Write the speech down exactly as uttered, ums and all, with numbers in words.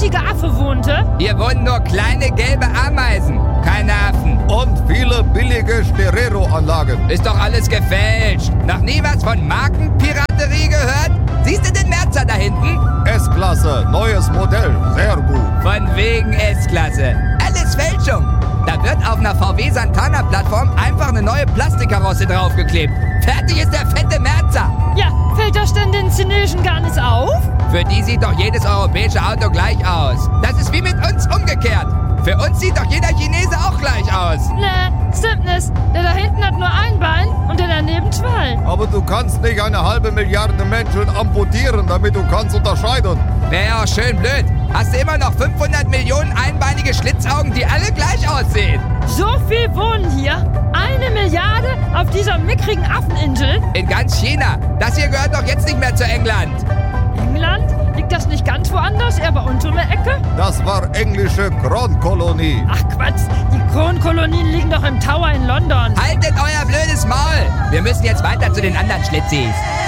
richtige Affe wohnte? Hier wohnen nur kleine gelbe Ameisen, keine Affen. Und viele billige Stereo-Anlagen. Ist doch alles gefälscht. Noch nie was von Markenpiraterie gehört? Siehst du den Merzer da hinten? S-Klasse, neues Modell, sehr gut. Von wegen S-Klasse. Alles Fälschung. Da wird auf einer V W Santana-Plattform einfach eine neue Plastikkarosse draufgeklebt. Fertig ist der fette Merzer. Ja, fällt das denn den Chinesen gar nicht auf? Für die sieht doch jedes europäische Auto gleich aus. Das ist wie mit uns umgekehrt. Für uns sieht doch jeder Chinese auch gleich aus. Nee, stimmt nicht. Der da hinten hat nur ein Bein und der daneben zwei. Aber du kannst nicht eine halbe Milliarde Menschen amputieren, damit du kannst unterscheiden. Wäre ja auch schön blöd. Hast du immer noch fünfhundert Millionen einbeinige Schlitzaugen, die alle gleich aussehen? So viel wohnen hier? Eine Milliarde auf dieser mickrigen Affeninsel? In ganz China. Das hier gehört doch jetzt nicht mehr zu England. England? Liegt das nicht ganz woanders, eher bei uns um die Ecke? Das war englische Kronkolonie. Ach Quatsch, die Kronkolonien liegen doch im Tower in London. Haltet euer blödes Maul. Wir müssen jetzt weiter zu den anderen Schlitzis.